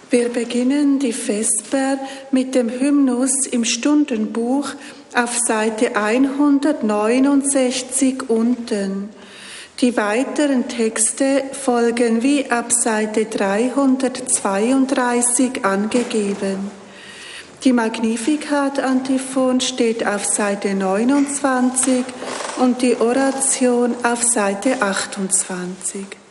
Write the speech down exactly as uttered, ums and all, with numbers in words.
Wir beginnen die Vesper mit dem Hymnus im Stundenbuch auf Seite hundertneunundsechzig unten. Die weiteren Texte folgen wie ab Seite dreihundertzweiunddreißig angegeben. Die Magnificat-Antiphon steht auf Seite neunundzwanzig und die Oration auf Seite achtundzwanzig.